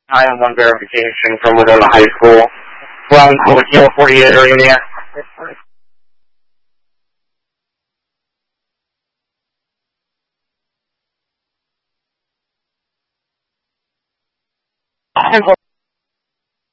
I-1 verification from within the high school. Around the 48 area there.